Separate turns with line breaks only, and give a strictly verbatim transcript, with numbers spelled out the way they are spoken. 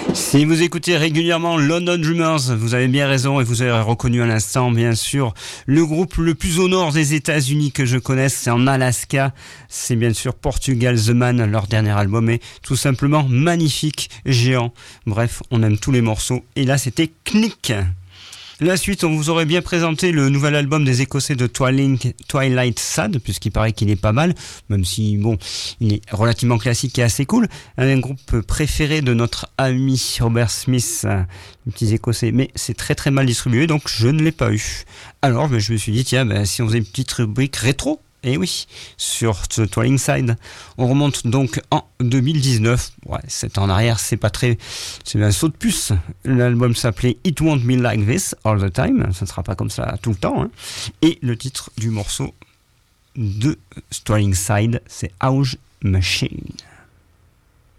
Si vous écoutez régulièrement London Drummers, vous avez bien raison et vous avez reconnu à l'instant, bien sûr, le groupe le plus au nord des États-Unis que je connaisse, c'est en Alaska. C'est bien sûr Portugal The Man, leur dernier album est tout simplement magnifique, géant. Bref, on aime tous les morceaux. Et là, c'était Knick. La suite, on vous aurait bien présenté le nouvel album des Écossais de Twilight, Twilight Sad, puisqu'il paraît qu'il est pas mal, même si, bon, il est relativement classique et assez cool. Un groupe préféré de notre ami Robert Smith, les petits Écossais, mais c'est très très mal distribué, donc je ne l'ai pas eu. Alors, ben, je me suis dit, tiens, ben, si on faisait une petite rubrique rétro, et oui, sur The Twilight Side. On remonte donc en deux mille dix-neuf. Ouais, sept ans en arrière, c'est pas très... C'est un saut de puce. L'album s'appelait It Won't Be Like This All the Time. Ça ne sera pas comme ça tout le temps. Hein. Et le titre du morceau de Twilight Side, c'est House Machine.